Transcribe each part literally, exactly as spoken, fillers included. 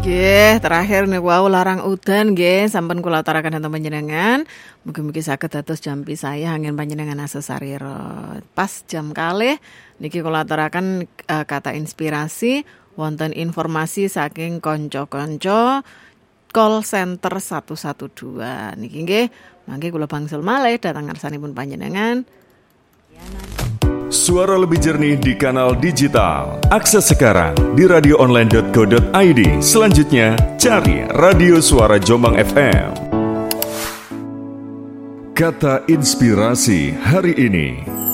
Nggih, terakhir niku wau larang udan nggih sampun kula aturaken dhateng panjenengan. Mugi-mugi saged dados jampi saya angin panjenengan asesarira. Pas jam kalih niki kula aturaken uh, kata inspirasi wonten informasi saking kanca-kanca call center satu satu dua. Niki nggih mangke kula bangsul malih dhateng ngarsanipun panjenengan. Suara lebih jernih di kanal digital. Akses sekarang di radio online dot co dot i d. Selanjutnya, cari Radio Suara Jombang F M. Kata inspirasi hari ini.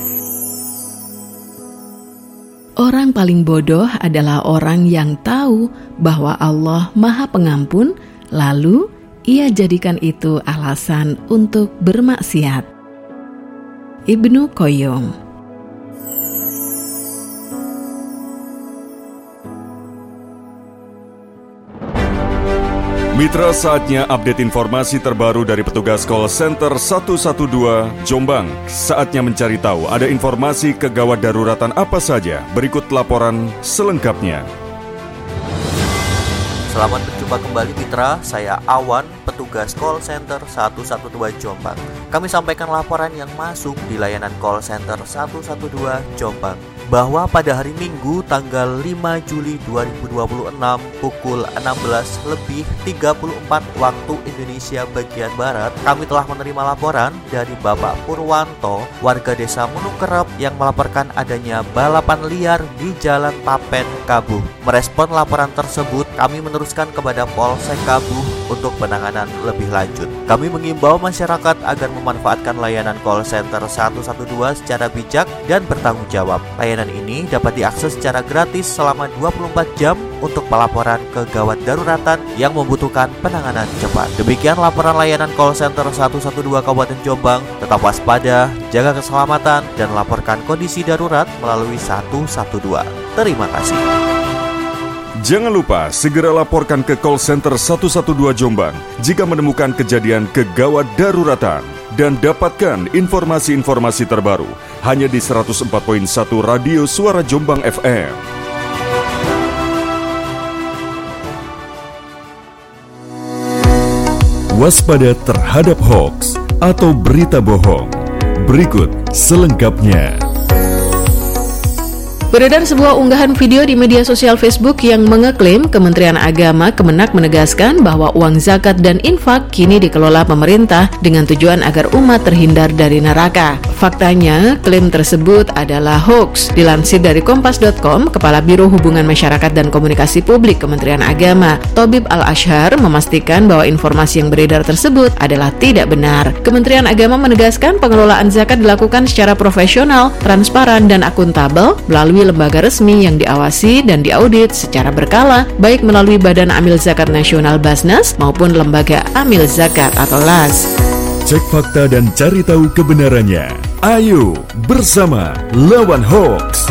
Orang paling bodoh adalah orang yang tahu bahwa Allah Maha Pengampun, lalu ia jadikan itu alasan untuk bermaksiat. Ibnu Qayyim. Mitra, saatnya update informasi terbaru dari petugas call center satu satu dua Jombang. Saatnya mencari tahu ada informasi kegawat daruratan apa saja. Berikut laporan selengkapnya. Selamat berjumpa kembali mitra, saya Awan, petugas call center satu satu dua Jombang. Kami sampaikan laporan yang masuk di layanan call center satu satu dua Jombang, bahwa pada hari Minggu tanggal lima Juli dua ribu dua puluh enam pukul enam belas lebih tiga puluh empat waktu Indonesia bagian Barat, kami telah menerima laporan dari Bapak Purwanto, warga desa Menukerep, yang melaporkan adanya balapan liar di Jalan Tapen, Kabuh. Merespon laporan tersebut, kami meneruskan kepada Polsek Kabuh untuk penanganan lebih lanjut. Kami mengimbau masyarakat agar memanfaatkan layanan call center satu satu dua secara bijak dan bertanggung jawab. Layanan ini dapat diakses secara gratis selama dua puluh empat jam untuk pelaporan kegawat daruratan yang membutuhkan penanganan cepat. Demikian laporan layanan call center satu satu dua Kabupaten Jombang. Tetap waspada, jaga keselamatan, dan laporkan kondisi darurat melalui satu satu dua. Terima kasih. Jangan lupa segera laporkan ke call center satu satu dua Jombang jika menemukan kejadian kegawat daruratan. Dan dapatkan informasi-informasi terbaru hanya di seratus empat koma satu Radio Suara Jombang F M. Waspada terhadap hoax atau berita bohong. Berikut selengkapnya. Beredar sebuah unggahan video di media sosial Facebook yang mengeklaim Kementerian Agama Kemenak menegaskan bahwa uang zakat dan infak kini dikelola pemerintah dengan tujuan agar umat terhindar dari neraka. Faktanya, klaim tersebut adalah hoax. Dilansir dari kompas dot com, Kepala Biro Hubungan Masyarakat dan Komunikasi Publik Kementerian Agama, Thobib Al-Ashhar, memastikan bahwa informasi yang beredar tersebut adalah tidak benar. Kementerian Agama menegaskan pengelolaan zakat dilakukan secara profesional, transparan, dan akuntabel melalui lembaga resmi yang diawasi dan diaudit secara berkala, baik melalui Badan Amil Zakat Nasional Basnas maupun Lembaga Amil Zakat atau L A S. Cek fakta dan cari tahu kebenarannya. Ayo bersama lawan hoax.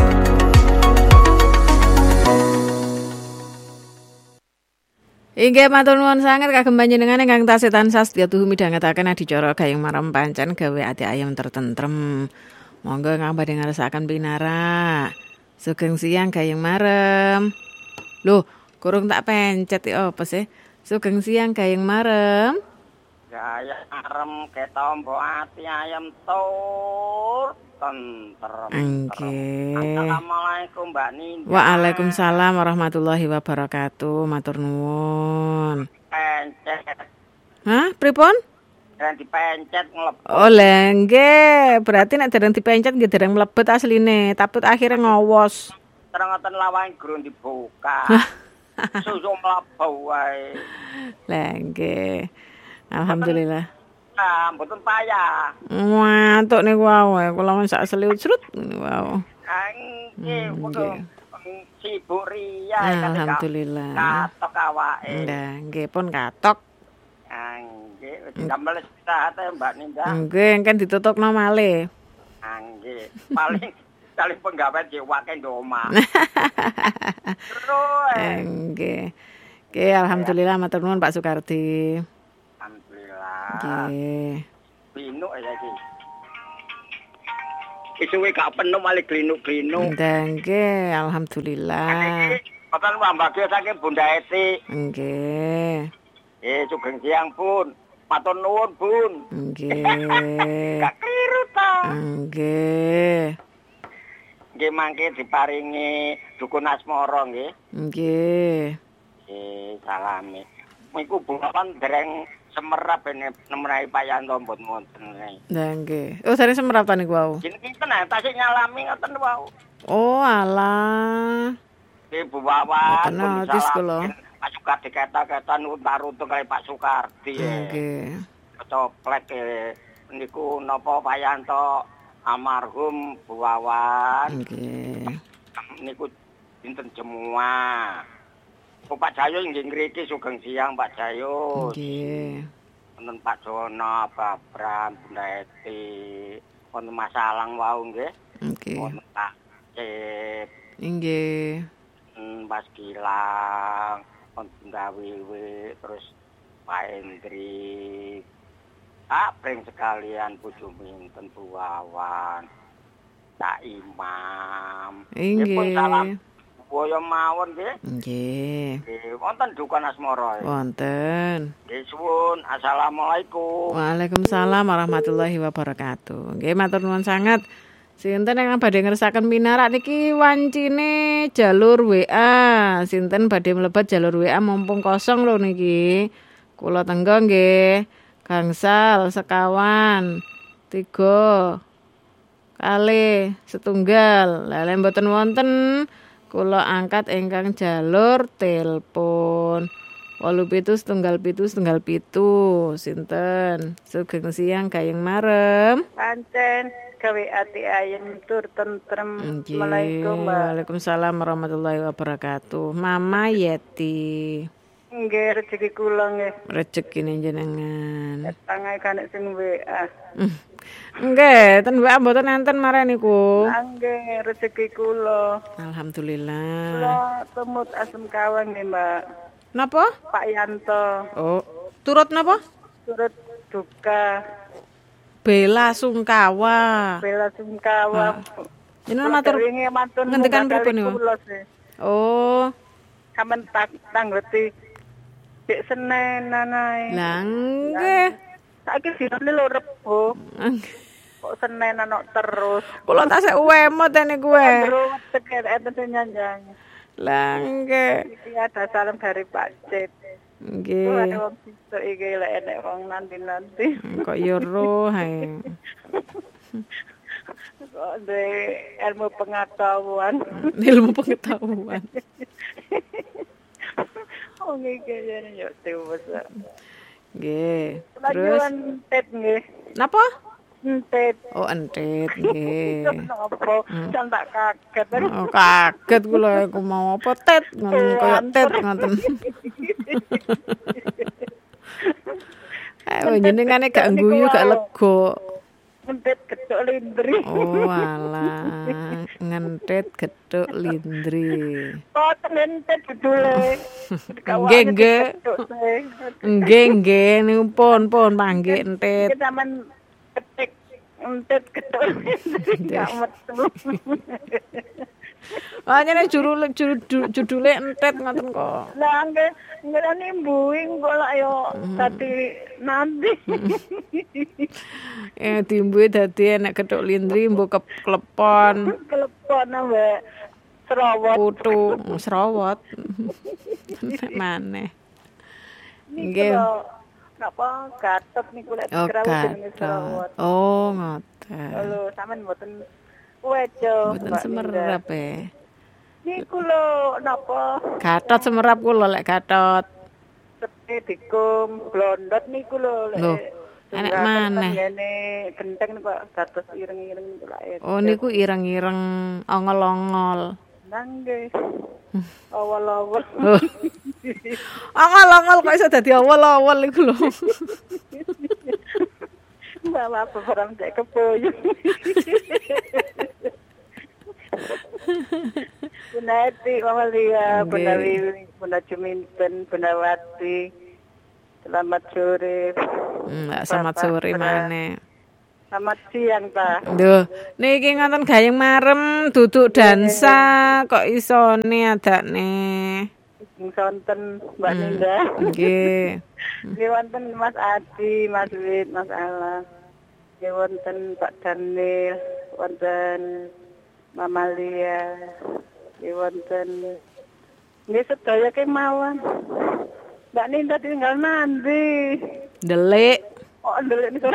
Inggih matur nuwun sanget kagem panjenengan ingkang tasih tansah setya tuhu midhangetaken adicara gayeng marem pancen gawe ati ayem tertentrem. Monggo ingkang badhe ngrasakaken pinara. Sugeng siang gayeng marem. Loh, kurung tak pencet iki apa sih? Sugeng siang gayeng marem. Gayeng marem ketombo ati ayam tur tentrem. Nggih. Assalamualaikum Mbak Ninja. Waalaikumsalam warahmatullahi wabarakatuh. Matur nuwun. Pencet. Hah, pripun? Dan dipencet ngelebet. Oh lengge, berarti nek dereng dipencet nggih dereng mlebet asline, tapi akhirnya ngowos. Terang ngoten lawang gurung dibuka. Susu mlebu wae. Lengge. Alhamdulillah. Ah, mboten payah. Mantuk niku wae, kula wis sak seliut srut niku wae. Nggih, kudu sibuk riya. Alhamdulillah. Katok awake. Nggih, nggih pun katok. Nggih, damel istirahat ya Mbak Ninja. Nggih, kan ditutupno malih. Nggih, paling paling penggawean jiwake ndoma. Terus. Nggih. Nggih, alhamdulillah matur nuwun Pak Sukardi. Alhamdulillah. Nggih. Binuk ya iki. Isuwe gak penuh malih glinuk-glinuk. Nggih, alhamdulillah. Boten mbagi saking Bunda Eti. Nggih. Eh sugeng siang Bun. Matur nuwun Bun. Nggih. Gak keliru ta. Nggih. Nggih mangke diparingi dukun asmara nggih. Nggih. Eh salami. Miku bukan dereng semerap ini nemerai Pak Yanto mbon wonten. Lah nggih. Oh, sare semerap ta niku wau. Jeneng kinten ah tasik nyalami ngoten wau. Oh, alah. Ibu Wawan. Mboten notis kula. Pak Sukardi kata-kata nuntar-untung kali Pak Sukardi. Nggih. Coplek niku napa Pak Yanto almarhum Bu Wawan. Nggih. Niku dinten Jemua. Pak Jayo nggih ngriki sugeng siang Pak Jayo. Nggih. Wonten Pak Jono, Babran, Bunda Eti, wonten Mas Alang wau nggih. Nggih. Wonten Pak Cip, Nggih. Mas Gilang, wonten Bunda Wiwi, terus Pak Hendri. Ah, breng sekalian bojo minten Bu Wawan. Pak Imam. Nggih. Boyo mawon nggih. Nggih. Nggih, wonten dukun asmara. Wonten. Nggih suwun. Assalamualaikum. Waalaikumsalam warahmatullahi wabarakatuh. Nggih matur nuwun sangat. Sinten yang badhe ngersakaken pinarak niki wancine jalur W A. Sinten badhe mlebet jalur W A mumpung kosong lho niki. Kula tenggo nggih. Gangsal sekawan tiga kali setunggal. Lah lek mboten wonten kula angkat ingkang jalur telepon wolu pitu setunggal pitu setunggal pitu. Sinten? Sugeng siang gayeng marem. Pancen gawe ati ayem tur tentrem. Assalamualaikum. Waalaikumsalam warahmatullahi wabarakatuh. Mama Yeti. Nggih rezeki kula nggih. Rezekine jenengan. Tangae kan sing W A. Nggih, ten W A mboten enten mare niku. Nggih rezeki kula. Alhamdulillah. Kula temut asem kawang nggih, Mbak. Napa? Pak Yanto. Oh, turut napa? Turut duka. Bela sungkawa. Bela sungkawa. Jenengan matur ngendikan pripun niku? Oh, sampean tak tanggeti Dek Senen nanae. Lah nggih. Saiki dinane lho Rebo. Kok Senen ana terus. Kula tasik wemot niku wae. Terus tekan enten nyanjang. Lah nggih. Iki ada salam dari Pak Cip. Nggih. Ada wong sisuk iki lek enek wong nanti-nanti. Kok yo roh ae. Kok de ilmu pengetahuan. Ilmu pengetahuan. Oh iki jane yo tewes. Nggih. Terus entet nggih. Napa? Entet. Oh, entet nggih. Napa? Jan tak kaget. Oh, kaget kula aku mau apa tet ngoten koyo tet ngoten. Ayo jenengane gak guyu gak lega. Entet gethuk lindri. Oh alah, ngentet gethuk lindri. Oh, entet judule. Nggih, nggih. Nggih, nggih, niku pun pun panggih entet. Kita men ketik entet gethuk lindri gak metu. Wah, nyene judule judule entet ngoten kok. Lah nggih, ngerane mbuing kok lak yo dadi nanti. Eh dimbuhe dadi enek gethuk lindri mbok klepon. Klepon ambek serowot. Putu, serowot. Maneh. Nggih. Napa Gatot niku lek Oh, dikira jenenge serowot. Oh, ngoten. Lho, sampean mboten wejo. Mboten semerap e. Niku lho napa? Gatot semerap kula lek Gatot. Sepe dikum blondot niku lho lek. Lho, enek maneh. Ngene genteng niku Gatot ireng-ireng niku lek. Oh, niku ireng-ireng ongol-ongol. Nangge. Awal-awal. Oh. Ongol-ongol kok iso dadi awal-awal iku lho. Bawa barang cek kepoyo. Bunati, Mama Lia, Bunda Wiwi, Bunda Juminten, Bunda Wati. Selamat sore. Hmm, selamat sore maneh. Selamat siang, Pak. Duh, niki ngoten gayeng marem duduk dansa kok isone adakne. Sonten Mbak Ninda. Nggih. Nggih wonten Mas Adi, Mas Wid, Mas Ala. Nggih wonten Pak Daniel, wonten Mama Lia. Nggih wonten nggih sedaya kemawon. Mbak Ninda tinggal nanti. Delik. Oh, ndelik niku.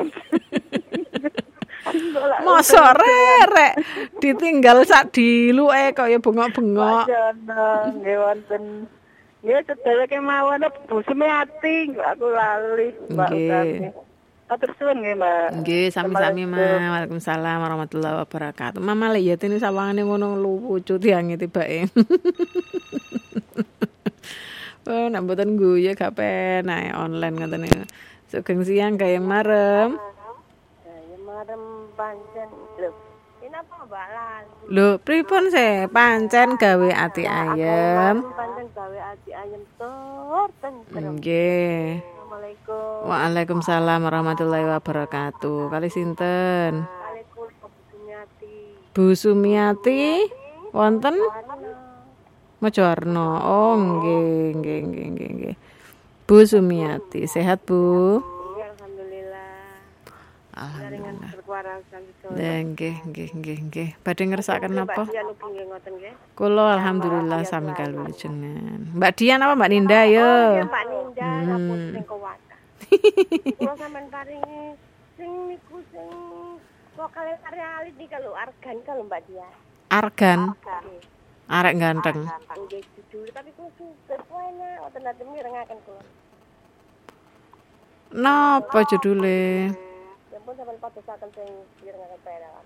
Mosok rek ditinggal sak diluke kok ya bengok-bengok. Nggih wonten. Nggih sedaya kemawon Bu Sumiati aku lali Mbak Utami. Atur suwun nggih, Mbak. Nggih, sami-sami, Ma. Waalaikumsalam warahmatullahi wabarakatuh. Mama lek ya tene sawangane ngono lucu tiange tibake. Oh, nek mboten guyu gak penak online ngoten niku. Sugeng siang gayeng marem. Gayeng marem pancen lho. Ini apa Mbak Lan? Lho, pripun se? Pancen gawe ati ayem. Pancen gawe ati ayem tur tentrem. Nggih. Assalamualaikum. Waalaikumsalam warahmatullahi wabarakatuh. Kali sinten? Kali kula Bu Sumiati. Bu Sumiati wonten Mojoarno. Oh, nggih, nggih, nggih, nggih, nggih. Bu Sumiati, sehat, Bu? Iya, alhamdulillah. Alhamdulillah. Berkuarasan betul. Nggih, nggih, nggih, nggih. Badhe ngersakaken napa? Iya, lugi nggih ngoten nggih. Kula alhamdulillah sami kalujengan. Mbak Dian apa Mbak Ninda yo? Oh, Mbak Ninda, napa sing kuwata. Kula sampean paringi sing niku sing vokale realit iki kalau argan kalau Mbak Dian. Argan. Arek ganteng. Nggih jujur tapi kula super enak wonten ate mirengaken kula. Napa judule? Ya pun sampean padosaken sing mirengaken perak.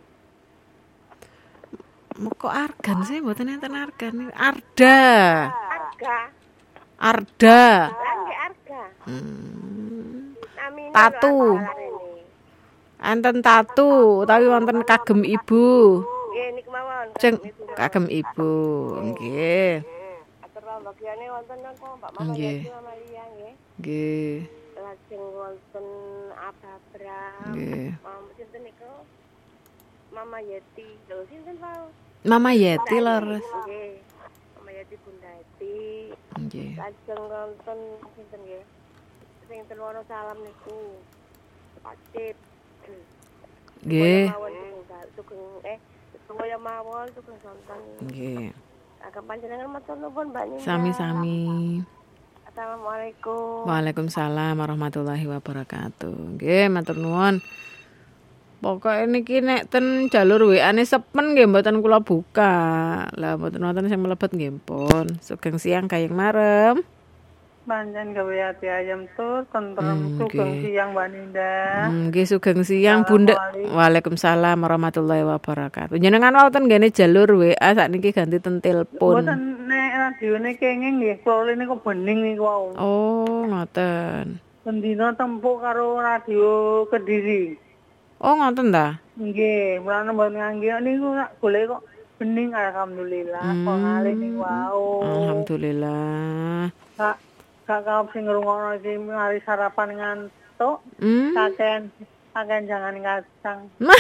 Kok argan sih mboten enten argan. Arda. Arga. Arda. Lah nggih arga. Hmm. Namine Tatu. Enten tatu utawi wonten kagem ibu. Nggih niku mawon. Ceng kagem ibu. Nggih. Atur bagiane wonten napa Mbak Mama Nggih. Mama Lia nggih. Nggih. Lajeng wonten Ababra. Nggih. Mama sinten niku? Mama Yeti. Lho sinten Pak? Mama Yeti leres. Nggih. Mama Yeti Bunda Yeti. Nggih. Lajeng wonten sinten nggih? Sing ten Wonosalam niku. Pak Cip. Nggih. Sugeng eh kaya mawon sugeng sonten. Nggih. Agam panjenengan matur nuwun Mbak Ninda. Sami-sami. Assalamualaikum. Waalaikumsalam warahmatullahi wabarakatuh. Nggih, matur nuwun. Pokoke niki nek ten jalur W A-ne sepen nggih mboten kula buka. Lah mboten wonten sing mlebet nggih pun. Sugeng siang gayeng marem. Pancen gawe ati ayam tur tentrem Hmm, sugeng nggih. siang Mbak Ninda. Hmm, nggih sugeng siang Bunda. Waalaikumsalam warahmatullahi wabarakatuh. Jenengan wonten nggene jalur W A sakniki ganti ten telepon. Mboten nek radione kenging nggih kula niku bening niku wau. Oh, ngoten. Pendina tempuk karo radio Kediri. Oh, ngoten ta? Nggih, mulane mboten ngangge niku rak golek kok bening alhamdulillah. Hmm. Kok ngalih niku wau. Alhamdulillah. Kak kakak sing ngrungokno iki mari sarapan ngantuk. Hmm. Kaken kaken jangan kacang.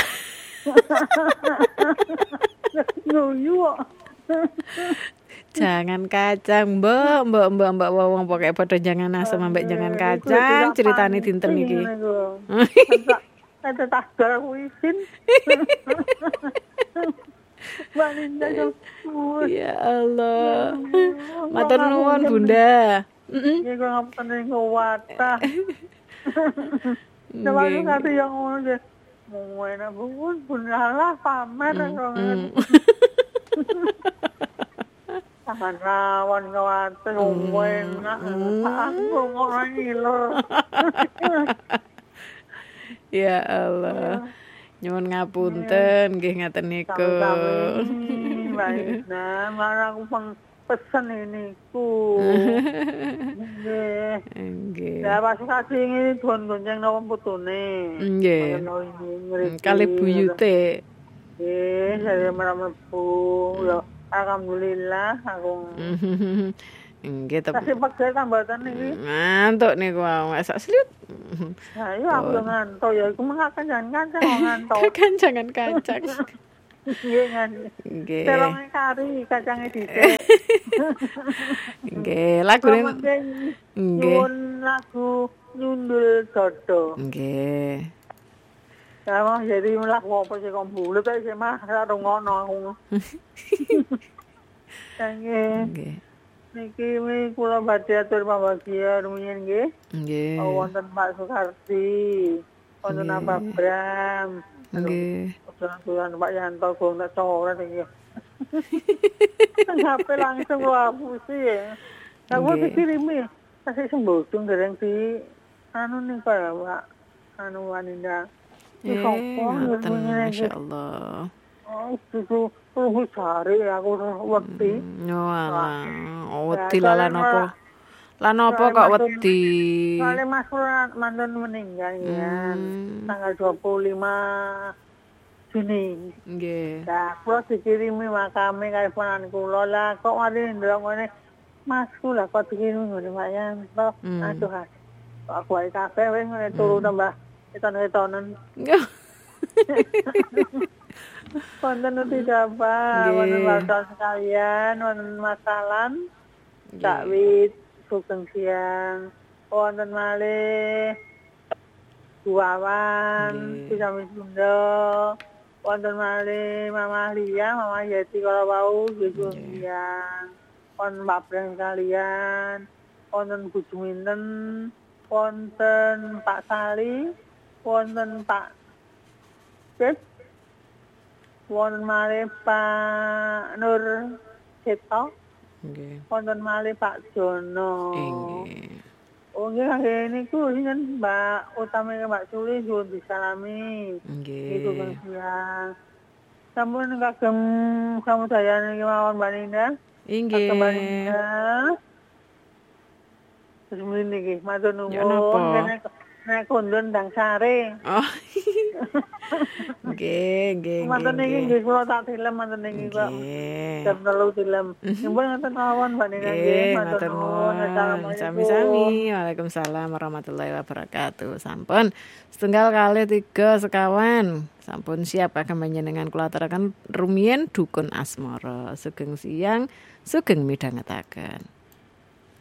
Guyu kok. Jangan kacang, Mbak, Mbak, Mbak, Mbak wong pokoke padha jangan asem ambek jangan kacang ceritane dinten iki. Ada tasdar wisin. Mbak Ninda yo. Ya Allah. Matur nuwun Bunda. Heeh. Ya kok ngapunten ning kuwata. Coba lu kate yang ngono je. Mau enak bun bun lah pamer kok. Tangan rawan kuwata mau enak. Aku ngono ngiler. Ya Allah. Nyuwun ngapunten nggih ngaten niku. Baik, nah, malah aku peng pesen ini ku. Nggih. Nggih. Ya pas kasih ini don gonceng nang putune. Nggih. Kali buyute. Nggih, saya mlebu. Lho, alhamdulillah aku. Nggih to. Kasih pegel tambatan iki. Ngantuk niku awak sak sliut. Nah, iya aku yo ngantuk ya iku mengakan jangan-jangan kok ngantuk. Kancangan kancang. Nggih kan. Nggih. Telonge kari kacange dhisik. Nggih, lagune nggih. Nyuwun lagu Nyundul Dodo. Nggih. Ya mah jadi lagu apa sih kok bulet ae sih mah ora ngono aku. Nggih. Nggih. Niki mi kula badhe atur pambagia rumiyin nggih. Nggih. Wonten Pak Sukarti, wonten Nggih. Pak Bram. Nggih. Tulan Pak Yanto gong tak coret iki. H P langsung lo hapusi ya. Aku Nggih. dikirimi kasih sembodong dereng di anu nih Pak, Pak. Anu wanita. Eh, ngoten masyaallah. Oh, itu lu cari aku wedi. Yo alah, wedi lah lan apa? Lan apa kok wedi? Soalnya Mas Pur mantan meninggal ya. Hmm. Tanggal dua puluh lima Juni. Nggih. Nah, kula dikirimi makame kali ponan kula lah kok mari ndelok ngene. Mas kula kok dikirimi ngene Pak Yanto. Hmm. Aduh. Kok aku ae kabeh wis ngene turu tambah eton-etonen. Wonten uti dapat, wonten warga sekalian, wonten masalan, dakwit, sugeng siang, wonten malih, Guawan, Pisami Sunda, wonten malih Mama Lia, Mama Yeti kalau wau, sugeng siang, wonten Pak Breng sekalian, wonten Bu Juminten, wonten Pak Sali, wonten Pak Cip, wonten malih Pak Nur Seto, Nggih. wonten malih Pak Jono. Nggih. Oh nggih kangge niku sinten Mbak utami Mbak Suli nyuwun disalami. Niku Nggih. kan siang. Sampun kagem samudaya niki mawon Mbak Ninda. Nggih. Kagem Mbak Ninda. Terus mrene niki matur Ya napa? nuwun kene nek kondon ndang sare. Oh. Nggih, nggih, Manten niki nggih. nggih kula tak film manten niki kok. Nggih. Jam telu film. Nyuwun ngoten mawon Mbak Ninda nggih. Nggih, Matur matur nuwun. nuwun. Assalamualaikum. Sami-sami. Waalaikumsalam warahmatullahi wabarakatuh. Sampun setunggal kali tiga sekawan. Sampun siap akan panjenengan kula aturaken rumiyin dukun asmara. Sugeng siang, sugeng midhangetaken.